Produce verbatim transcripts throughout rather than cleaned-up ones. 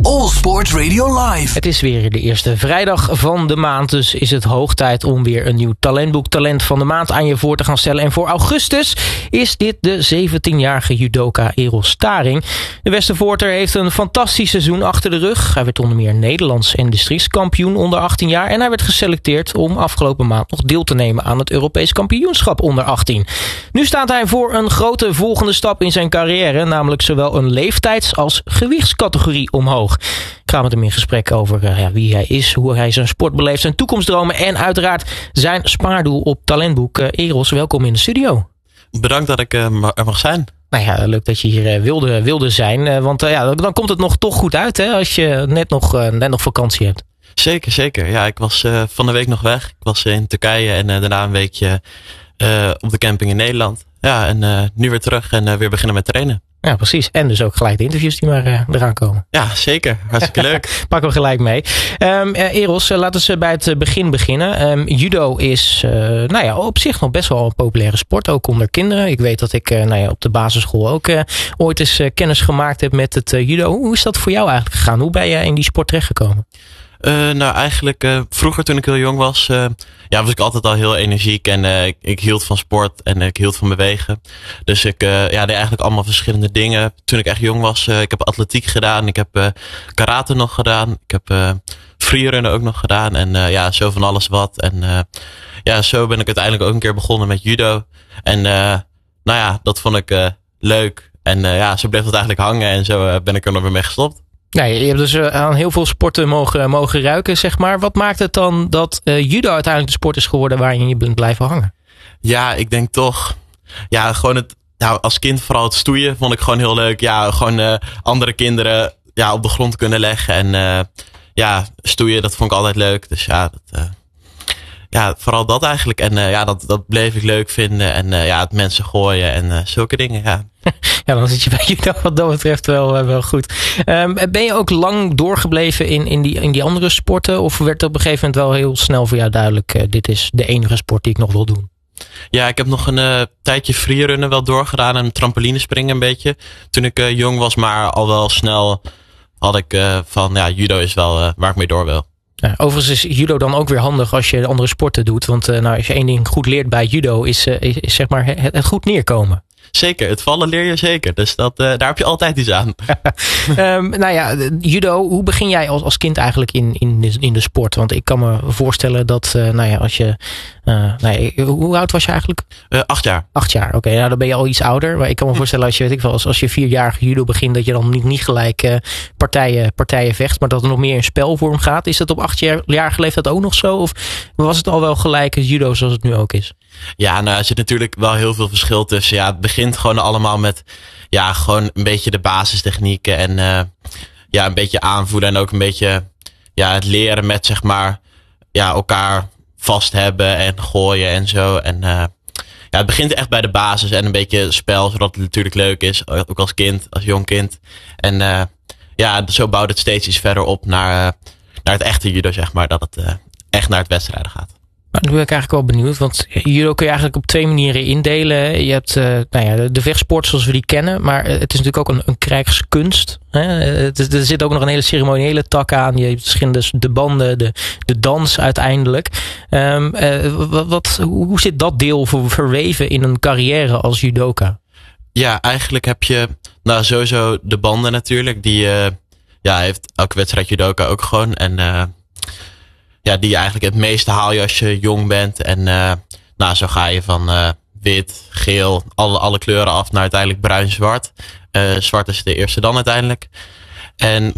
All Sports Radio Live. Het is weer de eerste vrijdag van de maand, dus is het hoog tijd om weer een nieuw talentboek Talent van de Maand aan je voor te gaan stellen. En voor augustus is dit de zeventienjarige judoka Eros Staring. De Westervoorter heeft een fantastisch seizoen achter de rug. Hij werd onder meer Nederlands en districtskampioen onder achttien jaar. En hij werd geselecteerd om afgelopen maand nog deel te nemen aan het Europees kampioenschap onder achttien. Nu staat hij voor een grote volgende stap in zijn carrière, namelijk zowel een leeftijds- als gewichtscategorie omhoog. Ik ga met hem in gesprek over uh, ja, wie hij is, hoe hij zijn sport beleeft, zijn toekomstdromen en uiteraard zijn spaardoel op talentboek. Uh, Eros, welkom in de studio. Bedankt dat ik uh, er mag zijn. Nou ja, leuk dat je hier uh, wilde, wilde zijn. Uh, want uh, ja, dan komt het nog toch goed uit, hè, als je net nog, uh, net nog vakantie hebt. Zeker, zeker. Ja, ik was uh, van de week nog weg. Ik was uh, in Turkije en uh, daarna een weekje uh, op de camping in Nederland. Ja, en uh, nu weer terug en uh, weer beginnen met trainen. Ja, precies. En dus ook gelijk de interviews die maar uh, eraan komen. Ja, zeker. Hartstikke leuk. Pakken we gelijk mee. Um, uh, Eros, uh, laten we bij het begin beginnen. Um, judo is uh, nou ja, op zich nog best wel een populaire sport, ook onder kinderen. Ik weet dat ik uh, nou ja, op de basisschool ook uh, ooit eens uh, kennis gemaakt heb met het uh, judo. Hoe is dat voor jou eigenlijk gegaan? Hoe ben je in die sport terechtgekomen? Uh, nou, eigenlijk uh, vroeger toen ik heel jong was, uh, ja, was ik altijd al heel energiek en uh, ik, ik hield van sport en uh, ik hield van bewegen. Dus ik uh, ja, deed eigenlijk allemaal verschillende dingen. Toen ik echt jong was, uh, ik heb atletiek gedaan, ik heb uh, karate nog gedaan, ik heb uh, freerunnen ook nog gedaan en uh, ja, zo van alles wat. En uh, ja, zo ben ik uiteindelijk ook een keer begonnen met judo. En uh, nou ja, dat vond ik uh, leuk en uh, ja, zo bleef dat eigenlijk hangen en zo uh, ben ik er nog weer mee gestopt. Nou, je hebt dus uh, aan heel veel sporten mogen, mogen ruiken, zeg maar. Wat maakt het dan dat uh, judo uiteindelijk de sport is geworden waarin je bent blijven hangen? Ja, ik denk toch, ja, gewoon het, nou, als kind vooral het stoeien vond ik gewoon heel leuk. Ja, gewoon uh, andere kinderen ja, op de grond kunnen leggen en uh, ja, stoeien, dat vond ik altijd leuk. Dus ja, dat, uh, ja vooral dat eigenlijk. En uh, ja, dat, dat bleef ik leuk vinden. En uh, ja, het mensen gooien en uh, zulke dingen, ja. Ja, dan zit je bij judo wat dat betreft wel, uh, wel goed. Um, ben je ook lang doorgebleven in, in, die, in die andere sporten? Of werd het op een gegeven moment wel heel snel voor jou duidelijk, uh, dit is de enige sport die ik nog wil doen? Ja, ik heb nog een uh, tijdje freerunnen wel doorgedaan en trampolinespringen een beetje. Toen ik uh, jong was, maar al wel snel had ik uh, van, ja, judo is wel uh, waar ik mee door wil. Ja, overigens is judo dan ook weer handig als je andere sporten doet. Want uh, nou, als je één ding goed leert bij judo is, uh, is, is zeg maar het, het goed neerkomen. Zeker, het vallen leer je zeker. Dus dat, uh, daar heb je altijd iets aan. um, nou ja, judo, hoe begin jij als, als kind eigenlijk in, in, de, in de sport? Want ik kan me voorstellen dat, uh, nou ja, als je... Uh, nou ja, hoe oud was je eigenlijk? Uh, acht jaar. Acht jaar, oké. Okay, nou dan ben je al iets ouder. Maar ik kan me voorstellen als je, weet ik wel, als, als je vierjarige judo begint, dat je dan niet, niet gelijk uh, partijen, partijen vecht, maar dat er nog meer in spelvorm gaat. Is dat op achtjarige leeftijd ook nog zo? Of was het al wel gelijk het judo zoals het nu ook is? Ja, nou, er zit natuurlijk wel heel veel verschil tussen. Ja, het begint gewoon allemaal met, ja, gewoon een beetje de basistechnieken en uh, ja, een beetje aanvoelen en ook een beetje, ja, het leren met, zeg maar, ja, elkaar vast hebben en gooien en zo. En uh, ja, het begint echt bij de basis en een beetje spel, zodat het natuurlijk leuk is, ook als kind, als jong kind. En uh, ja, zo bouwt het steeds iets verder op naar, uh, naar het echte judo, zeg maar, dat het uh, echt naar het wedstrijden gaat. Maar nu ben ik eigenlijk wel benieuwd, want judo kun je eigenlijk op twee manieren indelen. Je hebt uh, nou ja, de, de vechtsport zoals we die kennen, maar het is natuurlijk ook een, een krijgskunst. Hè? Het, er zit ook nog een hele ceremoniële tak aan. Je hebt verschillende de banden, de, de dans uiteindelijk. Um, uh, wat, wat, hoe zit dat deel ver, verweven in een carrière als judoka? Ja, eigenlijk heb je nou sowieso de banden natuurlijk. Die uh, ja, heeft elke wedstrijd judoka ook gewoon. En uh, ja, die eigenlijk het meeste haal je als je jong bent. En uh, nou, zo ga je van uh, wit, geel, alle, alle kleuren af naar uiteindelijk bruin-zwart. Uh, zwart is de eerste dan uiteindelijk. En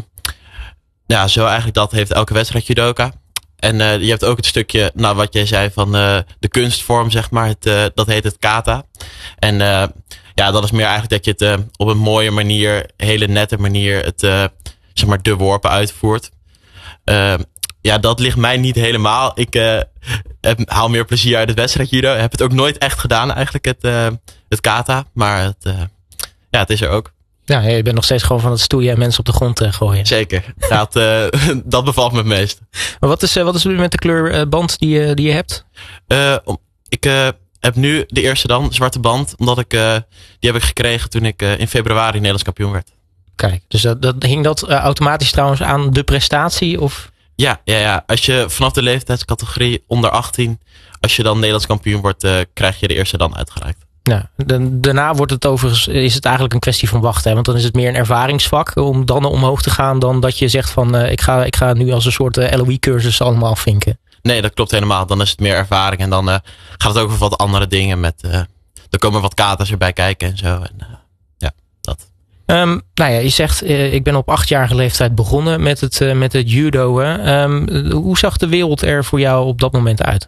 ja, zo eigenlijk dat heeft elke wedstrijd judoka. En uh, je hebt ook het stukje, nou wat jij zei van uh, de kunstvorm, zeg maar. Het, uh, dat heet het kata. En uh, ja, dat is meer eigenlijk dat je het uh, op een mooie manier, hele nette manier, het uh, zeg maar de worpen uitvoert. Uh, ja, dat ligt mij niet helemaal. Ik uh, heb, haal meer plezier uit het wedstrijd judo. Heb het ook nooit echt gedaan eigenlijk, het, uh, het kata. Maar het, uh, ja, het is er ook. Ja, je bent nog steeds gewoon van het stoeien en mensen op de grond uh, gooien. Zeker. Dat, uh, dat bevalt me het meest. Maar wat is, uh, wat is het met de kleur uh, band die, uh, die je hebt? Uh, ik uh, heb nu de eerste dan, zwarte band. Omdat ik, uh, die heb ik gekregen toen ik uh, in februari Nederlands kampioen werd. Oké, Kijk, dus dat, dat, hing dat uh, automatisch trouwens aan de prestatie? Of? Ja, ja, ja, als je vanaf de leeftijdscategorie onder achttien, als je dan Nederlands kampioen wordt, uh, krijg je de eerste dan uitgereikt. Ja, daarna wordt het overigens, is het eigenlijk een kwestie van wachten. Hè? Want dan is het meer een ervaringsvak om dan omhoog te gaan dan dat je zegt van uh, ik, ga, ik ga nu als een soort uh, L O I-cursus allemaal afvinken. Nee, dat klopt helemaal. Dan is het meer ervaring en dan uh, gaat het ook over wat andere dingen. Met, uh, er komen wat katers erbij kijken en zo. En, uh, ja, dat. Um, nou ja, je zegt uh, ik ben op achtjarige leeftijd begonnen met het, uh, met het judo. Hè? Um, hoe zag de wereld er voor jou op dat moment uit?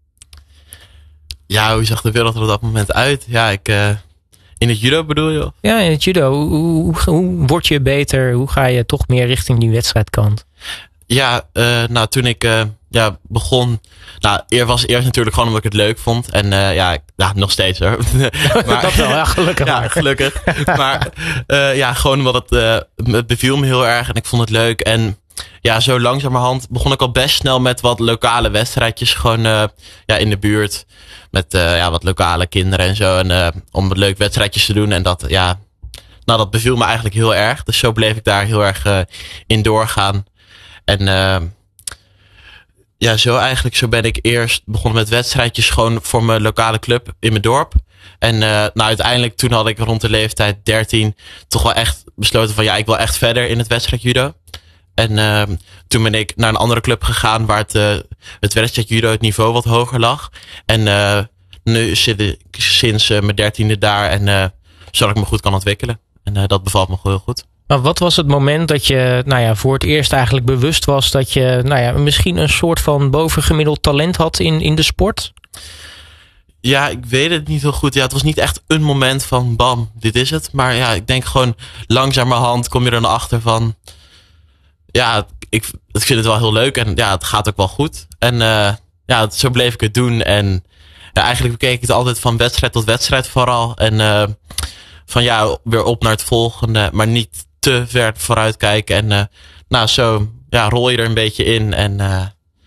Ja, hoe zag de wereld er op dat moment uit? Ja, ik... Uh, in het judo bedoel je? Ja, in het judo. Hoe, hoe, hoe word je beter? Hoe ga je toch meer richting die wedstrijdkant? Ja, uh, nou toen ik uh, ja, begon... Nou, eer was eerst natuurlijk gewoon omdat ik het leuk vond. En uh, ja, ja, nog steeds hoor. maar, dat wel, ja, gelukkig. Ja, gelukkig. maar uh, ja, gewoon omdat het, uh, het beviel me heel erg en ik vond het leuk. En ja, zo langzamerhand begon ik al best snel met wat lokale wedstrijdjes. Gewoon uh, ja, in de buurt. Met uh, ja, wat lokale kinderen en zo. En uh, om wat leuke wedstrijdjes te doen. En dat, ja, nou, dat beviel me eigenlijk heel erg. Dus zo bleef ik daar heel erg uh, in doorgaan. En uh, ja, zo eigenlijk, zo ben ik eerst begonnen met wedstrijdjes gewoon voor mijn lokale club in mijn dorp. En uh, nou, uiteindelijk toen had ik rond de leeftijd dertien toch wel echt besloten van ja, ik wil echt verder in het wedstrijd judo. En uh, toen ben ik naar een andere club gegaan waar het, uh, het wedstrijd judo het niveau wat hoger lag. En uh, nu zit ik sinds uh, mijn dertiende daar en uh, zodat ik me goed kan ontwikkelen. En uh, dat bevalt me heel goed. Maar wat was het moment dat je nou ja, voor het eerst eigenlijk bewust was dat je nou ja, misschien een soort van bovengemiddeld talent had in, in de sport? Ja, ik weet het niet heel goed. Ja, het was niet echt een moment van bam, dit is het. Maar ja, ik denk gewoon langzamerhand kom je er dan achter van... Ja, ik, ik vind het wel heel leuk en ja, het gaat ook wel goed. En uh, ja, zo bleef ik het doen. En ja, eigenlijk keek ik het altijd van wedstrijd tot wedstrijd vooral. En uh, van ja, weer op naar het volgende, maar niet te ver vooruit kijken. En uh, nou, zo ja, rol je er een beetje in. En uh,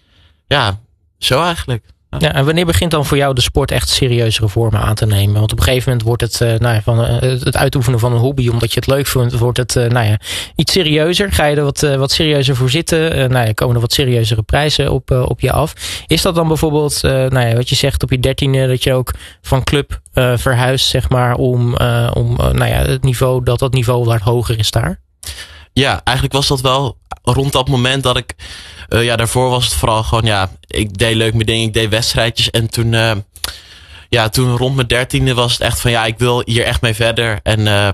ja, zo eigenlijk. Ja, en wanneer begint dan voor jou de sport echt serieuzere vormen aan te nemen? Want op een gegeven moment wordt het, uh, nou ja, van, uh, het uitoefenen van een hobby, omdat je het leuk vindt, wordt het uh, nou ja, iets serieuzer. Ga je er wat, uh, wat serieuzer voor zitten? Uh, nou ja, komen er wat serieuzere prijzen op, uh, op je af? Is dat dan bijvoorbeeld, uh, nou ja, wat je zegt op je dertiende, dat je ook van club uh, verhuist, zeg maar, om, uh, om uh, nou ja, het niveau, dat dat niveau wat hoger is daar? Ja, eigenlijk was dat wel rond dat moment dat ik... Uh, ja, daarvoor was het vooral gewoon, ja, ik deed leuk mijn dingen, ik deed wedstrijdjes. En toen, uh, ja, toen rond mijn dertiende was het echt van, ja, ik wil hier echt mee verder. En uh,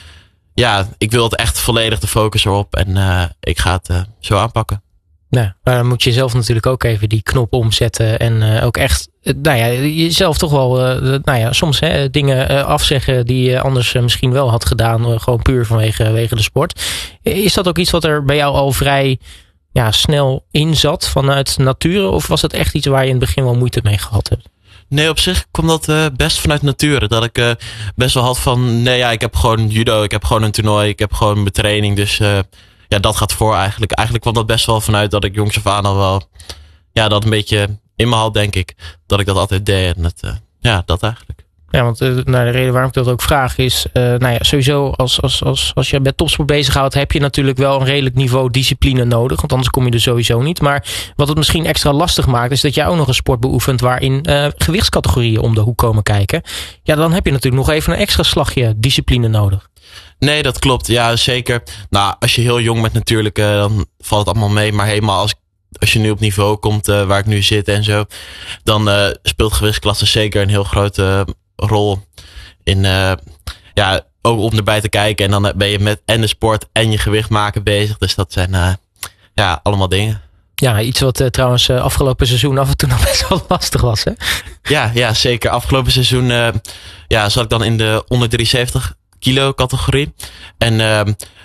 ja, ik wil het echt volledig de focus erop. En uh, ik ga het uh, zo aanpakken. Nou, maar dan moet je zelf natuurlijk ook even die knop omzetten. En uh, ook echt, uh, nou ja, jezelf toch wel, uh, nou ja, soms hè, dingen uh, afzeggen die je anders uh, misschien wel had gedaan. Uh, gewoon puur vanwege, vanwege de sport. Is dat ook iets wat er bij jou al vrij... ja, snel inzat vanuit nature? Of was het echt iets waar je in het begin wel moeite mee gehad hebt? Nee, op zich kwam dat uh, best vanuit nature. Dat ik uh, best wel had van, nee ja, ik heb gewoon judo, ik heb gewoon een toernooi, ik heb gewoon mijn training. Dus uh, ja, dat gaat voor eigenlijk. Eigenlijk kwam dat best wel vanuit dat ik jongs af aan al wel, ja, dat een beetje in me had, denk ik. Dat ik dat altijd deed. En het, uh, ja, dat eigenlijk. Ja, want uh, nou, de reden waarom ik dat ook vraag is... Uh, nou ja, sowieso als, als, als, als je met topsport bezighoudt... heb je natuurlijk wel een redelijk niveau discipline nodig. Want anders kom je er sowieso niet. Maar wat het misschien extra lastig maakt... is dat jij ook nog een sport beoefent... waarin uh, gewichtscategorieën om de hoek komen kijken. Ja, dan heb je natuurlijk nog even een extra slagje discipline nodig. Nee, dat klopt. Ja, zeker. Nou, als je heel jong bent natuurlijk... Uh, dan valt het allemaal mee. Maar helemaal als Als je nu op niveau komt uh, waar ik nu zit en zo... dan uh, speelt gewichtsklasse zeker een heel grote... Uh, rol in, uh, ja, ook om erbij te kijken. En dan ben je met en de sport en je gewicht maken bezig. Dus dat zijn, uh, ja, allemaal dingen. Ja, iets wat uh, trouwens uh, afgelopen seizoen af en toe nog best wel lastig was, hè? Ja, ja, zeker. Afgelopen seizoen, uh, ja, zat ik dan in de onder drieënzeventig kilo categorie. En, uh,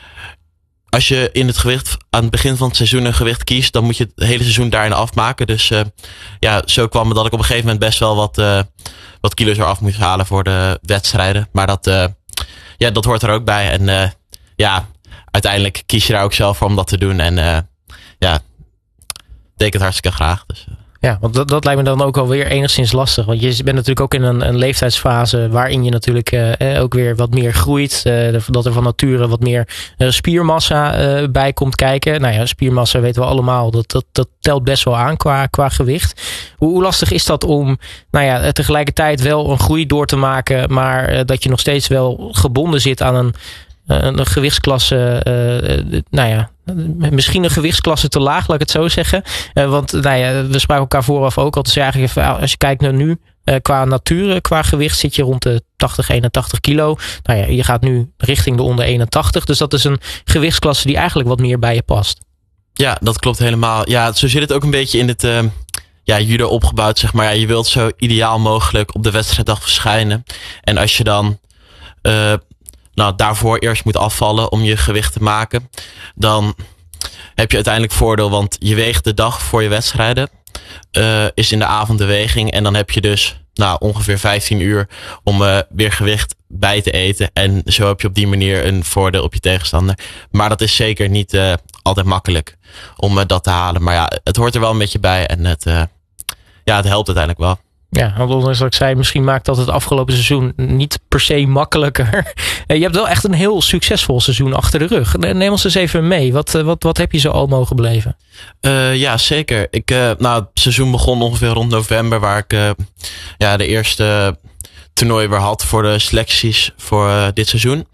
als je in het gewicht aan het begin van het seizoen een gewicht kiest, dan moet je het hele seizoen daarin afmaken. Dus uh, ja, zo kwam het dat ik op een gegeven moment best wel wat, uh, wat kilo's eraf moest halen voor de wedstrijden. Maar dat, uh, ja, dat hoort er ook bij. En uh, ja, uiteindelijk kies je daar ook zelf voor om dat te doen. En uh, ja, deed ik het hartstikke graag. Dus, uh. Ja, want dat, dat lijkt me dan ook alweer enigszins lastig. Want je bent natuurlijk ook in een, een leeftijdsfase waarin je natuurlijk uh, ook weer wat meer groeit. Uh, dat er van nature wat meer uh, spiermassa uh, bij komt kijken. Nou ja, spiermassa weten we allemaal. Dat, dat, dat telt best wel aan qua, qua gewicht. Hoe, hoe lastig is dat om nou ja, tegelijkertijd wel een groei door te maken, maar uh, dat je nog steeds wel gebonden zit aan een, uh, een gewichtsklasse, uh, uh, nou ja, misschien een gewichtsklasse te laag, laat ik het zo zeggen. Uh, want nou ja, we spraken elkaar vooraf ook al. Dus eigenlijk even, als je kijkt naar nu, uh, qua nature, qua gewicht zit je rond de tachtig, eenentachtig kilo. Nou ja, je gaat nu richting de onder eenentachtig. Dus dat is een gewichtsklasse die eigenlijk wat meer bij je past. Ja, dat klopt helemaal. Ja, zo zit het ook een beetje in het uh, ja, judo opgebouwd, zeg maar. Ja, je wilt zo ideaal mogelijk op de wedstrijddag verschijnen. En als je dan Uh, nou, daarvoor eerst moet afvallen om je gewicht te maken, dan heb je uiteindelijk voordeel, want je weegt de dag voor je wedstrijden, uh, is in de avond de weging en dan heb je dus nou, ongeveer vijftien uur om uh, weer gewicht bij te eten en zo heb je op die manier een voordeel op je tegenstander. Maar dat is zeker niet uh, altijd makkelijk om uh, dat te halen, maar ja, het hoort er wel een beetje bij en het, uh, ja, het helpt uiteindelijk wel. Ja, want ondanks dat ik zei, misschien maakt dat het afgelopen seizoen niet per se makkelijker. Je hebt wel echt een heel succesvol seizoen achter de rug. Neem ons eens even mee. Wat, wat, wat heb je zo al mogen beleven? Uh, ja, zeker. Ik, uh, nou, het seizoen begon ongeveer rond november, waar ik uh, ja, de eerste toernooi weer had voor de selecties voor uh, dit seizoen.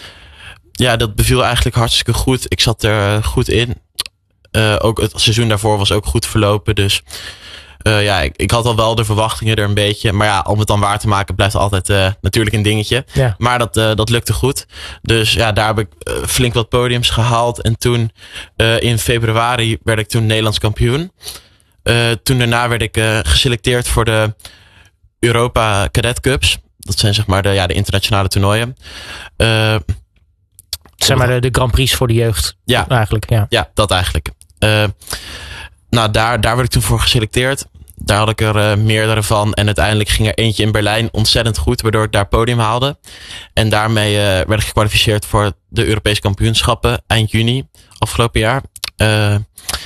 Ja, dat beviel eigenlijk hartstikke goed. Ik zat er uh, goed in. Uh, ook het seizoen daarvoor was ook goed verlopen, dus Uh, ja, ik, ik had al wel de verwachtingen er een beetje. Maar ja, om het dan waar te maken blijft altijd uh, natuurlijk een dingetje. Ja. Maar dat, uh, dat lukte goed. Dus ja, daar heb ik uh, flink wat podiums gehaald. En toen uh, in februari werd ik toen Nederlands kampioen. Uh, toen daarna werd ik uh, geselecteerd voor de Europa Cadet Cups. Dat zijn zeg maar de, ja, de internationale toernooien. Uh, zeg maar de, de Grand Prix voor de jeugd. Ja, eigenlijk. Ja, ja dat eigenlijk. Uh, nou, daar, daar werd ik toen voor geselecteerd. Daar had ik er uh, meerdere van. En uiteindelijk ging er eentje in Berlijn ontzettend goed, waardoor ik daar podium haalde. En daarmee uh, werd ik gekwalificeerd voor de Europese kampioenschappen eind juni afgelopen jaar. Uh,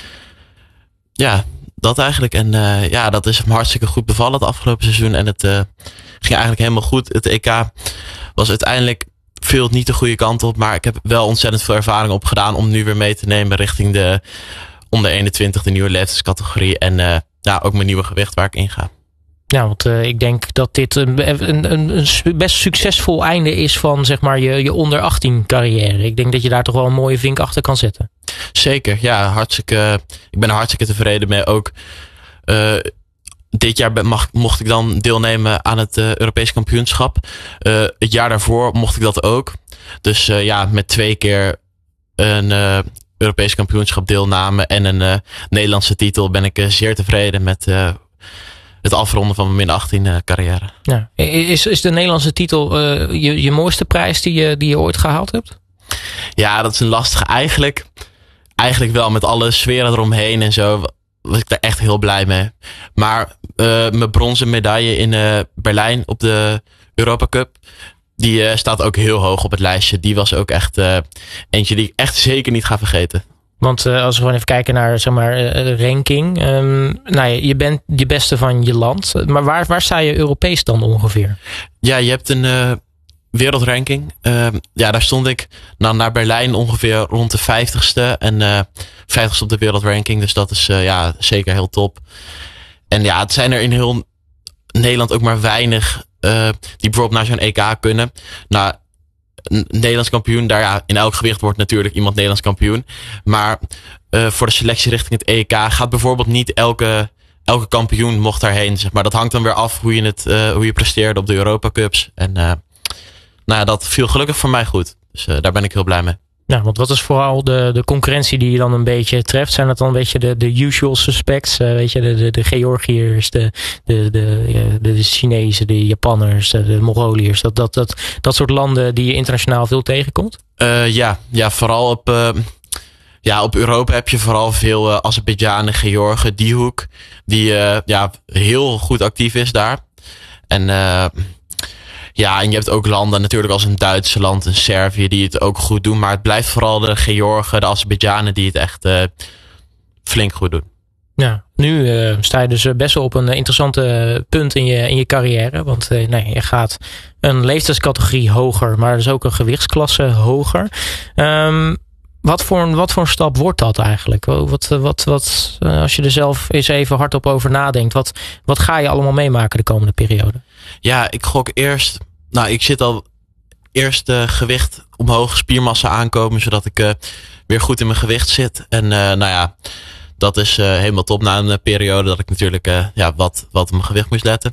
ja, dat eigenlijk. En uh, ja, dat is me hartstikke goed bevallen het afgelopen seizoen. En het uh, ging eigenlijk helemaal goed. Het E K was uiteindelijk veel niet de goede kant op. Maar ik heb wel ontzettend veel ervaring opgedaan om nu weer mee te nemen richting de onder eenentwintig, de nieuwe leeftijdscategorie. En uh, ja, ook mijn nieuwe gewicht waar ik in ga. Ja, want uh, ik denk dat dit een, een, een, een best succesvol einde is van zeg maar je, je onder achttien carrière. Ik denk dat je daar toch wel een mooie vink achter kan zetten. Zeker, ja, hartstikke. Ik ben er hartstikke tevreden mee. Ook uh, dit jaar mag, mocht ik dan deelnemen aan het uh, Europees kampioenschap. Uh, het jaar daarvoor mocht ik dat ook. Dus uh, ja, met twee keer een Uh, Europees kampioenschap deelname en een uh, Nederlandse titel ben ik uh, zeer tevreden met uh, het afronden van mijn min achttien uh, carrière. Ja. Is, is de Nederlandse titel uh, je, je mooiste prijs die je, die je ooit gehaald hebt? Ja, dat is een lastige. Eigenlijk, eigenlijk wel, met alle sferen eromheen en zo was ik daar echt heel blij mee. Maar uh, mijn bronzen medaille in uh, Berlijn op de Europa Cup, die uh, staat ook heel hoog op het lijstje. Die was ook echt uh, eentje die ik echt zeker niet ga vergeten. Want uh, als we gewoon even kijken naar zeg maar, uh, ranking. Um, nou ja, je bent je beste van je land. Maar waar, waar sta je Europees dan ongeveer? Ja, je hebt een uh, wereldranking. Uh, ja, daar stond ik nou, naar Berlijn ongeveer rond de vijftigste. En uh, vijftigste op de wereldranking. Dus dat is uh, ja, zeker heel top. En ja, het zijn er in heel Nederland ook maar weinig Uh, die bijvoorbeeld naar zo'n E K kunnen. Nou, een Nederlands kampioen, daar ja, in elk gewicht wordt natuurlijk iemand Nederlands kampioen. Maar uh, voor de selectie richting het E K gaat bijvoorbeeld niet elke, elke kampioen mocht daarheen. Zeg maar dat hangt dan weer af hoe je, het, uh, hoe je presteerde op de Europa Cups. En uh, nou ja, dat viel gelukkig voor mij goed. Dus uh, daar ben ik heel blij mee. Nou, want wat is vooral de, de concurrentie die je dan een beetje treft? Zijn dat dan een beetje de, de usual suspects? Uh, weet je, de, de, de Georgiërs, de, de, de, de Chinezen, de Japanners, de, de Mongoliërs. Dat, dat, dat, dat soort landen die je internationaal veel tegenkomt? Uh, ja, ja, vooral op, uh, ja, op Europa heb je vooral veel uh, Azerbeidzjanen, Georgen, die hoek. Die uh, ja, heel goed actief is daar. En Uh, Ja, en je hebt ook landen natuurlijk als een Duitsland, een Servië die het ook goed doen. Maar het blijft vooral de Georgen, de Azerbeidzjanen die het echt uh, flink goed doen. Ja, nu uh, sta je dus best wel op een interessante punt in je, in je carrière. Want uh, nee, je gaat een leeftijdscategorie hoger, maar dus ook een gewichtsklasse hoger. Um, wat, voor een, wat voor een stap wordt dat eigenlijk? Wat, wat, wat, uh, als je er zelf eens even hardop over nadenkt, wat, wat ga je allemaal meemaken de komende periode? Ja, ik gok eerst... Nou, ik zit al eerst uh, gewicht omhoog, spiermassa aankomen, zodat ik uh, weer goed in mijn gewicht zit. En uh, nou ja... Dat is uh, helemaal top na een uh, periode dat ik natuurlijk uh, ja, wat, wat op mijn gewicht moest letten.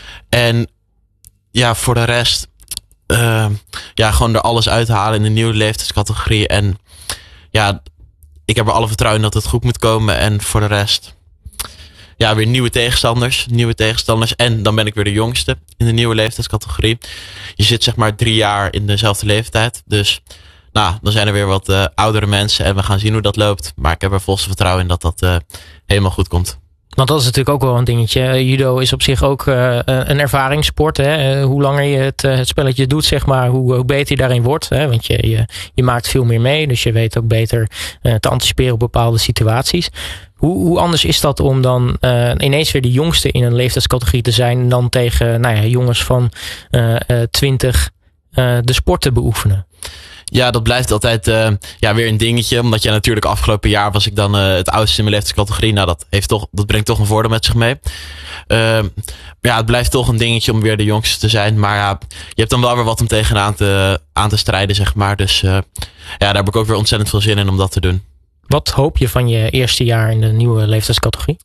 En ja, voor de rest, uh, ja, gewoon er alles uithalen in de nieuwe leeftijdscategorie. En ja, ik heb er alle vertrouwen in dat het goed moet komen. En voor de rest, ja, weer nieuwe tegenstanders. Nieuwe tegenstanders. En dan ben ik weer de jongste in de nieuwe leeftijdscategorie. Je zit zeg maar drie jaar in dezelfde leeftijd. Dus... Nou, dan zijn er weer wat uh, oudere mensen en we gaan zien hoe dat loopt. Maar ik heb er volste vertrouwen in dat dat uh, helemaal goed komt. Want dat is natuurlijk ook wel een dingetje. Judo is op zich ook uh, een ervaringssport. Hè? Uh, hoe langer je het, uh, het spelletje doet, zeg maar, hoe, hoe beter je daarin wordt. Hè? Want je, je, je maakt veel meer mee. Dus je weet ook beter uh, te anticiperen op bepaalde situaties. Hoe, hoe anders is dat om dan uh, ineens weer de jongste in een leeftijdscategorie te zijn dan tegen nou ja, jongens van uh, uh, twintig uh, de sport te beoefenen? Ja, dat blijft altijd uh, ja, weer een dingetje. Omdat je natuurlijk afgelopen jaar was ik dan uh, het oudste in mijn leeftijdscategorie. Nou, dat, heeft toch, dat brengt toch een voordeel met zich mee. Uh, maar ja, het blijft toch een dingetje om weer de jongste te zijn. Maar ja, je hebt dan wel weer wat om tegenaan te, aan te strijden, zeg maar. Dus uh, ja, daar heb ik ook weer ontzettend veel zin in om dat te doen. Wat hoop je van je eerste jaar in de nieuwe leeftijdscategorie?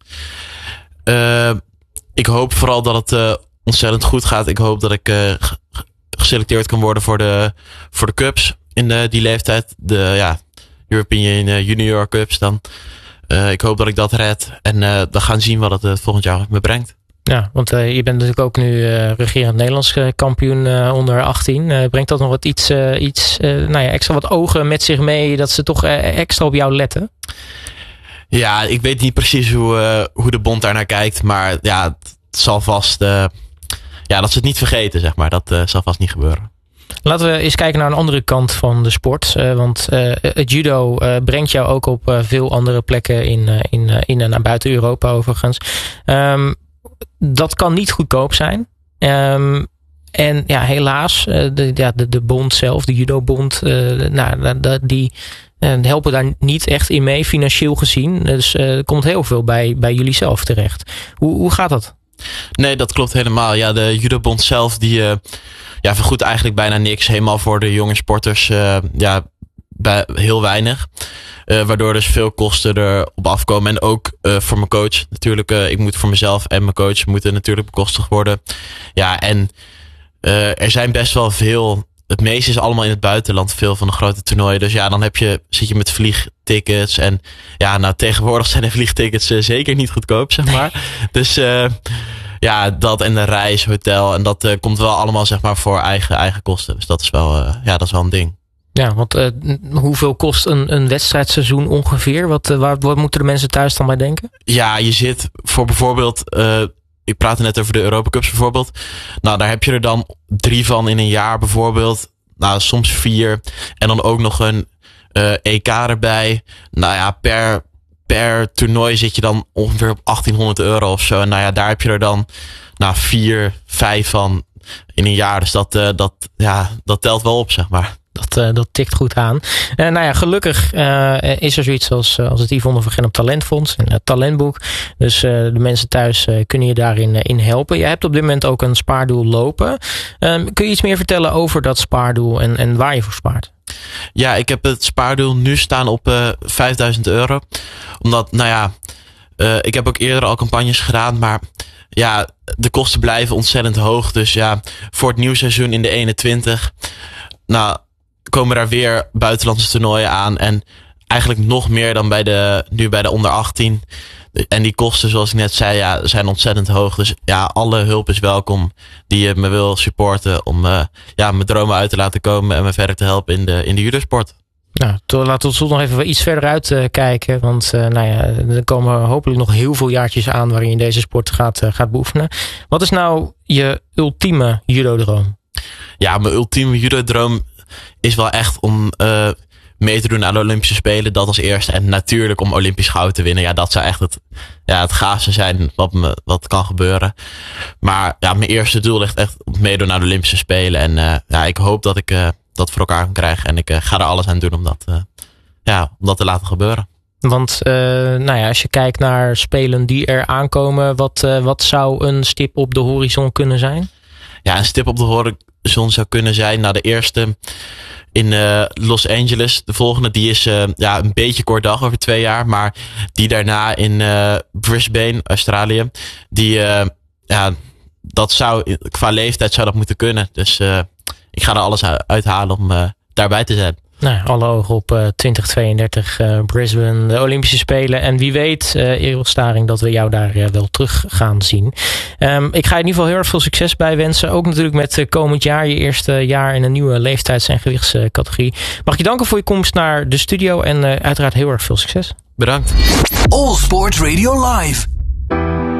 Uh, ik hoop vooral dat het uh, ontzettend goed gaat. Ik hoop dat ik uh, geselecteerd kan worden voor de, voor de cups. In de, die leeftijd, de ja, European Junior Cups dan. Uh, ik hoop dat ik dat red. En uh, we gaan zien wat het uh, volgend jaar me brengt. Ja, want uh, je bent natuurlijk ook nu uh, regerend Nederlands uh, kampioen uh, onder achttien. Uh, brengt dat nog wat iets, uh, iets uh, nou ja, extra wat ogen met zich mee, dat ze toch uh, extra op jou letten? Ja, ik weet niet precies hoe, uh, hoe de bond daar naar kijkt. Maar ja, het zal vast... Uh, ja, dat ze het niet vergeten, zeg maar. Dat uh, zal vast niet gebeuren. Laten we eens kijken naar een andere kant van de sport. Uh, want uh, het judo uh, brengt jou ook op uh, veel andere plekken in, uh, in, uh, in en naar buiten Europa overigens. Um, dat kan niet goedkoop zijn. Um, en ja, helaas, uh, de, ja, de, de bond zelf, de judobond, uh, nou, de, die uh, helpen daar niet echt in mee, financieel gezien. Dus uh, er komt heel veel bij, bij jullie zelf terecht. Hoe, hoe gaat dat? Nee, dat klopt helemaal. Ja, de judobond zelf, die... Uh, Ja, vergoedt eigenlijk bijna niks. Helemaal voor de jonge sporters uh, ja, bij, heel weinig. Uh, waardoor dus veel kosten erop afkomen. En ook uh, voor mijn coach. Natuurlijk, uh, ik moet voor mezelf en mijn coach moeten natuurlijk bekostigd worden. Ja, en uh, er zijn best wel veel... Het meeste is allemaal in het buitenland. Veel van de grote toernooien. Dus ja, dan heb je, zit je met vliegtickets. En ja, nou tegenwoordig zijn de vliegtickets uh, zeker niet goedkoop, zeg maar. Nee. Dus... Uh, Ja, dat en de reis, hotel. En dat uh, komt wel allemaal zeg maar voor eigen, eigen kosten. Dus dat is wel, uh, ja, dat is wel een ding. Ja, want uh, hoeveel kost een, een wedstrijdseizoen ongeveer? Wat, uh, waar, wat moeten de mensen thuis dan bij denken? Ja, je zit voor bijvoorbeeld... Uh, ik praatte net over de Europa Cups bijvoorbeeld. Nou, daar heb je er dan drie van in een jaar bijvoorbeeld. Nou, soms vier. En dan ook nog een uh, E K erbij. Nou ja, per... Per toernooi zit je dan ongeveer op achttienhonderd euro of zo. En nou ja, daar heb je er dan nou, vier, vijf van in een jaar. Dus dat, uh, dat, ja, dat telt wel op, zeg maar. Dat, uh, dat tikt goed aan. Uh, nou ja, gelukkig uh, is er zoiets als, uh, als het Yvonne van Gennep Talentfonds. Een uh, talentboek. Dus uh, de mensen thuis uh, kunnen je daarin uh, in helpen. Je hebt op dit moment ook een spaardoel lopen. Um, kun je iets meer vertellen over dat spaardoel en, en waar je voor spaart? Ja, ik heb het spaardoel nu staan op uh, vijfduizend euro. Omdat, nou ja, uh, ik heb ook eerder al campagnes gedaan. Maar ja, de kosten blijven ontzettend hoog. Dus ja, voor het nieuwe seizoen in de eenentwintig... Nou, komen daar weer buitenlandse toernooien aan. En eigenlijk nog meer dan bij de, nu bij de onder achttien. En die kosten, zoals ik net zei, ja, zijn ontzettend hoog. Dus ja, alle hulp is welkom die je me wil supporten. Om uh, ja, mijn dromen uit te laten komen en me verder te helpen in de, in de judosport. Nou, laten we tot nog even iets verder uit uh, kijken. Want uh, nou ja, er komen hopelijk nog heel veel jaartjes aan waarin je deze sport gaat, uh, gaat beoefenen. Wat is nou je ultieme judodroom? Ja, mijn ultieme judodroom is wel echt om uh, mee te doen aan de Olympische Spelen. Dat als eerste. En natuurlijk om Olympisch goud te winnen. Ja, dat zou echt het, ja, het gaafste zijn wat, me, wat kan gebeuren. Maar ja, mijn eerste doel ligt echt op meedoen aan de Olympische Spelen. En uh, ja, ik hoop dat ik uh, dat voor elkaar kan krijgen. En ik uh, ga er alles aan doen om dat, uh, ja, om dat te laten gebeuren. Want uh, nou ja, als je kijkt naar spelen die er aankomen, wat, uh, wat zou een stip op de horizon kunnen zijn? Ja, een stip op de horizon zou kunnen zijn. Nou, de eerste in uh, Los Angeles. De volgende die is uh, ja, een beetje kort dag over twee jaar. Maar die daarna in uh, Brisbane, Australië. Die, uh, ja, dat zou, qua leeftijd zou dat moeten kunnen. Dus uh, ik ga er alles uithalen om uh, daarbij te zijn. Nou, alle ogen op uh, twintig tweeëndertig uh, Brisbane, de Olympische Spelen. En wie weet, uh, Errol Staring, dat we jou daar uh, wel terug gaan zien. Um, ik ga je in ieder geval heel erg veel succes bij wensen. Ook natuurlijk met uh, komend jaar, je eerste jaar in een nieuwe leeftijds- en gewichtscategorie. Mag ik je danken voor je komst naar de studio en uh, uiteraard heel erg veel succes. Bedankt. All Sports Radio Live.